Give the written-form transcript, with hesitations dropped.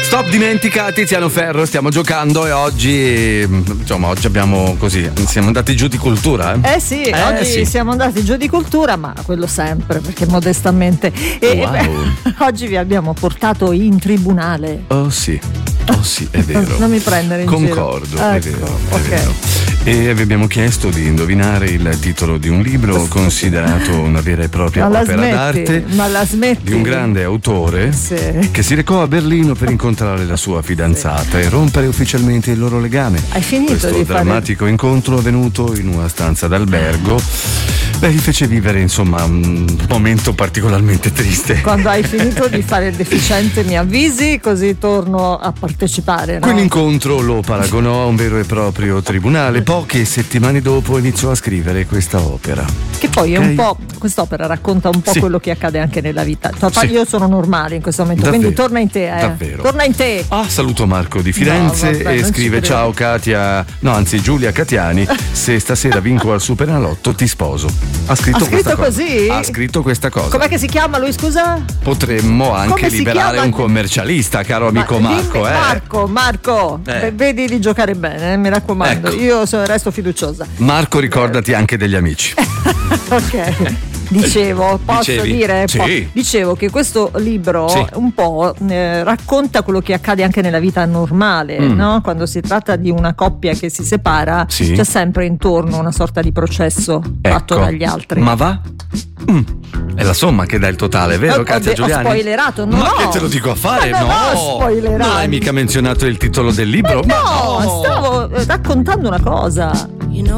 Stop dimentica Tiziano Ferro, stiamo giocando e oggi abbiamo così, siamo andati giù di cultura. Oggi siamo andati giù di cultura, ma quello sempre, perché modestamente. Oggi vi abbiamo portato in tribunale. Oh sì, è vero. Non mi prendere in Concordo, giro. è vero, è vero. E vi abbiamo chiesto di indovinare il titolo di un libro considerato una vera e propria opera d'arte. Ma la smetti? Di un grande autore che si recò a Berlino per incontrare la sua fidanzata e rompere ufficialmente il loro legame. Hai finito Questo di drammatico incontro avvenuto in una stanza d'albergo gli fece vivere un momento particolarmente triste. Quando hai finito di fare il deficiente mi avvisi, così torno a partecipare, no? Quell'incontro lo paragonò a un vero e proprio tribunale. Poche settimane dopo iniziò a scrivere questa opera. Che poi è un po', quest'opera racconta un po' quello che accade anche nella vita. Io sono normale in questo momento, quindi torna in te. Davvero. Torna in te. Saluto Marco di Firenze e scrive: ciao Giulia Catiani, se stasera vinco al Superenalotto ti sposo. Ha scritto così? Ha scritto questa cosa. Com'è che si chiama lui, scusa? Potremmo anche liberare un commercialista, caro amico Marco. Marco, vedi di giocare bene, mi raccomando. Ecco. Io resto fiduciosa. Marco, ricordati anche degli amici. Ok. Dicevo, posso dire? Sì. Dicevo che questo libro un po' racconta quello che accade anche nella vita normale, no? Quando si tratta di una coppia che si separa, c'è sempre intorno una sorta di processo fatto dagli altri. Ma va? È la somma che dà il totale, vero, Katia Giuliani? Ho spoilerato, no? Ma che te lo dico a fare? No! Non hai mica menzionato il titolo del libro? No, stavo raccontando una cosa.